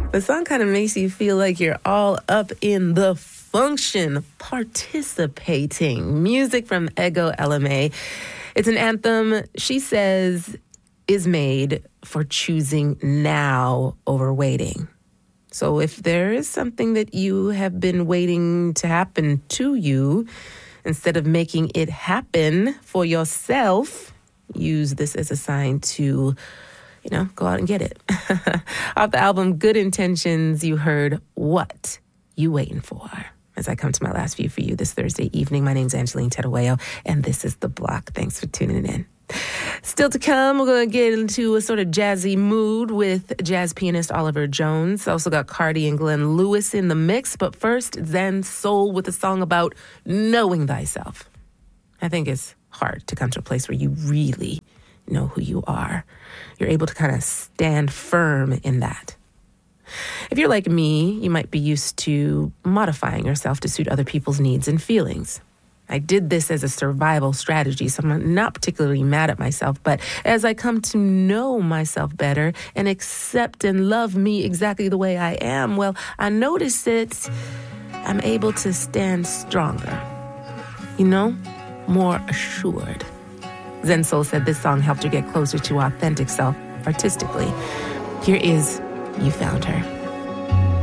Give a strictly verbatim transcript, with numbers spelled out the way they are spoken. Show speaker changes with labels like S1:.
S1: The song kind of makes you feel like you're all up in the function, participating. Music from Ego L M A. It's an anthem, she says, is made for choosing now over waiting. So if there is something that you have been waiting to happen to you, instead of making it happen for yourself, use this as a sign to, you know, go out and get it. Off the album Good Intentions, you heard What You Waiting For. As I come to my last view for you this Thursday evening, my name's Angeline Teruello, and this is The Block. Thanks for tuning in. Still to come, we're going to get into a sort of jazzy mood with jazz pianist Oliver Jones. Also got Cardi and Glenn Lewis in the mix. But first, Zen Soul with a song about knowing thyself. I think it's hard to come to a place where you really know who you are. You're able to kind of stand firm in that. If you're like me, you might be used to modifying yourself to suit other people's needs and feelings. I did this as a survival strategy, so I'm not particularly mad at myself. But as I come to know myself better and accept and love me exactly the way I am, well, I notice that I'm able to stand stronger, you know, more assured. Zen Soul said this song helped her get closer to authentic self artistically. Here is You Found Her.